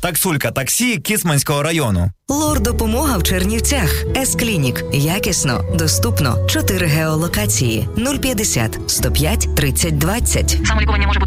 Таксулька таксі Кіцманського району. Лор-допомога в Чернівцях. С-клінік. Якісно, доступно. 4 геолокації. 050 105 30 20. Самолікування може бути